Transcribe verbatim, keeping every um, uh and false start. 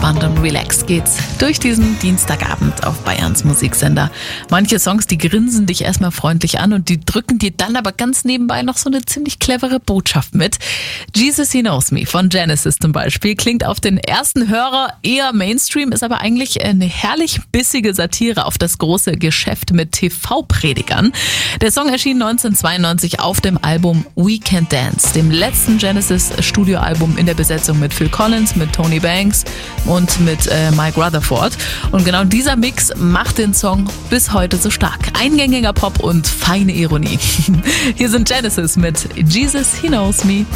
Entspannt und relaxed geht's durch diesen Dienstagabend auf Bayerns Musiksender. Manche Songs, die grinsen dich erstmal freundlich an und die drücken dir dann aber ganz nebenbei noch so eine ziemlich clevere Botschaft mit. Jesus He Knows Me von Genesis zum Beispiel klingt auf den ersten Hörer eher Mainstream, ist aber eigentlich eine herrlich bissige Satire auf das große Geschäft mit T V-Predigern. Der Song erschien neunzehnhundertzweiundneunzig auf dem Album We Can Dance, dem letzten Genesis-Studioalbum in der Besetzung mit Phil Collins, mit Tony Banks und mit äh, Mike Rutherford. Und genau dieser Mix macht den Song bis heute so stark. Eingängiger Pop und feine Ironie. Hier sind Genesis mit Jesus He Knows Me.